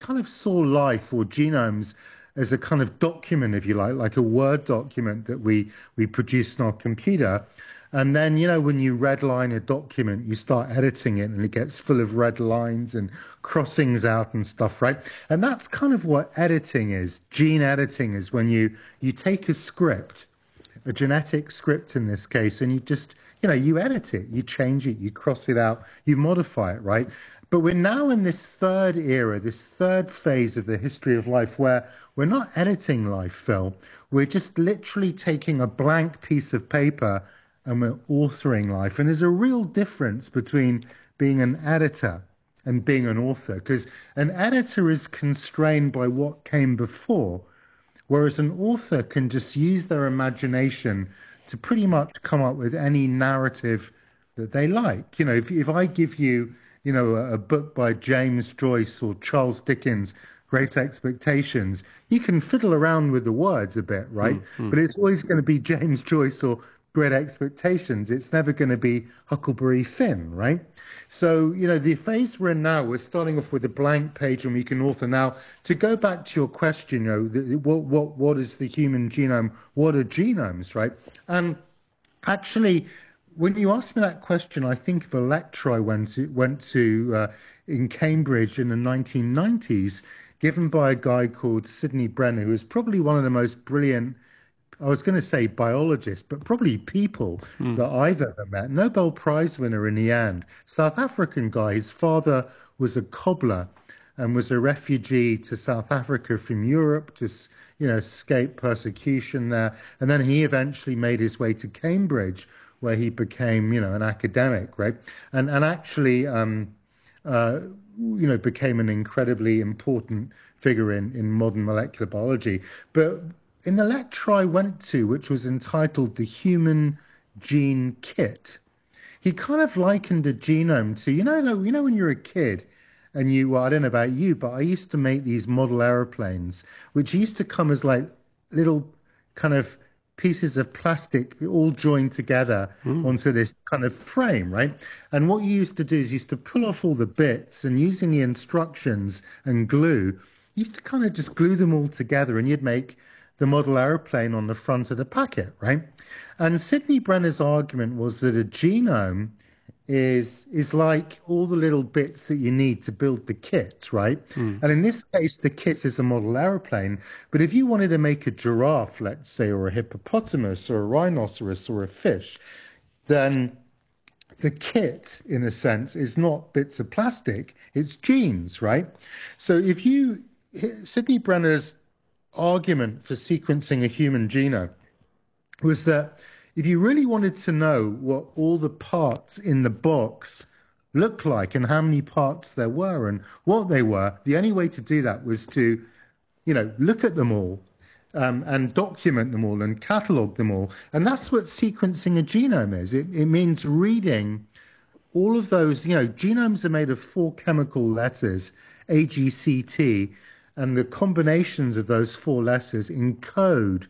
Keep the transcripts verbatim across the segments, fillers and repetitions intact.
kind of saw life or genomes as a kind of document, if you like, like a Word document that we we produce on our computer. And then, you know, when you redline a document, you start editing it and it gets full of red lines and crossings out and stuff, right? And that's kind of what editing is. Gene editing is when you you take a script, a genetic script in this case, and you just, you know, you edit it, you change it, you cross it out, you modify it, right? But we're now in this third era, this third phase of the history of life where we're not editing life, Phil. We're just literally taking a blank piece of paper and we're authoring life. And there's a real difference between being an editor and being an author, because an editor is constrained by what came before, whereas an author can just use their imagination to pretty much come up with any narrative that they like. You know, if, if I give you, you know, a, a book by James Joyce or Charles Dickens, Great Expectations, you can fiddle around with the words a bit, right? Mm-hmm. But it's always going to be James Joyce or Great Expectations. It's never going to be Huckleberry Finn, right? So, you know, the phase we're in now, we're starting off with a blank page and we can author. Now, to go back to your question, you know, the, what, what, what is the human genome? What are genomes, right? And actually, when you asked me that question, I think of a lecture I went to, went to uh, in Cambridge in the nineteen nineties, given by a guy called Sidney Brenner, who is probably one of the most brilliant, I was going to say biologists, but probably people mm. that I've ever met. Nobel Prize winner in the end. South African guy. His father was a cobbler and was a refugee to South Africa from Europe to, you know, escape persecution there. And then he eventually made his way to Cambridge, where he became, you know, an academic, right? And and actually, um, uh, you know, became an incredibly important figure in, in modern molecular biology. But in the lecture I went to, which was entitled The Human Gene Kit, he kind of likened a genome to, you know, like, you know, when you're a kid and you, well, I don't know about you, but I used to make these model aeroplanes, which used to come as like little kind of pieces of plastic all joined together mm. onto this kind of frame, right? And what you used to do is you used to pull off all the bits and using the instructions and glue, you used to kind of just glue them all together and you'd make the model aeroplane on the front of the packet, right? And Sidney Brenner's argument was that a genome is is like all the little bits that you need to build the kit, right? Mm. And in this case, the kit is a model aeroplane. But if you wanted to make a giraffe, let's say, or a hippopotamus, or a rhinoceros, or a fish, then the kit, in a sense, is not bits of plastic, it's genes, right? So if you, Sidney Brenner's argument for sequencing a human genome was that if you really wanted to know what all the parts in the box looked like and how many parts there were and what they were, the only way to do that was to, you know, look at them all um, and document them all and catalog them all. And that's what sequencing a genome is. It, it means reading all of those, you know, genomes are made of four chemical letters, A, G, C, T, and the combinations of those four letters encode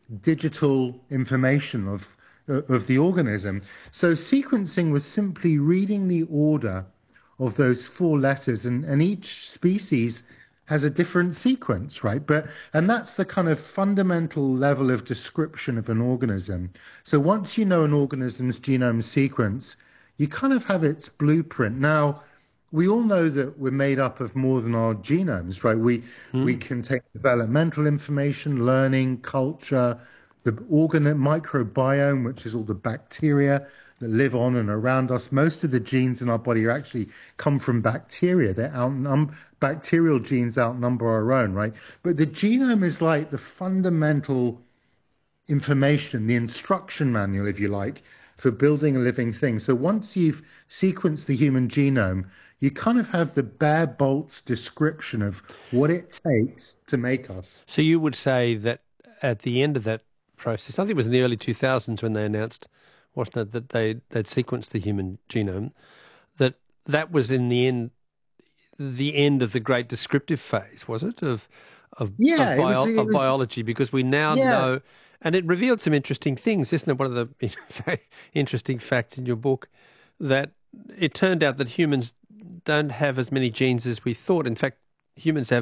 digital information of of the organism. So sequencing was simply reading the order of those four letters, and, and each species has a different sequence, right? But and that's the kind of fundamental level of description of an organism. So once you know an organism's genome sequence, you kind of have its blueprint. Now, we all know that we're made up of more than our genomes, right? We mm. we can take developmental information, learning, culture, the organ microbiome, which is all the bacteria that live on and around us. Most of the genes in our body are actually come from bacteria. They're outnum- bacterial genes outnumber our own, right? But the genome is like the fundamental information, the instruction manual, if you like, for building a living thing. So once you've sequenced the human genome, you kind of have the bare bolts description of what it takes to make us. So you would say that at the end of that process, I think it was in the early two thousands when they announced, wasn't it, that they, they'd sequenced the human genome, that that was in the end the end of the great descriptive phase, was it, of of, yeah, of, bio, it was, it of was, biology, because we now yeah. know, and it revealed some interesting things, isn't it? One of the interesting facts in your book, that it turned out that humans don't have as many genes as we thought. In fact, humans have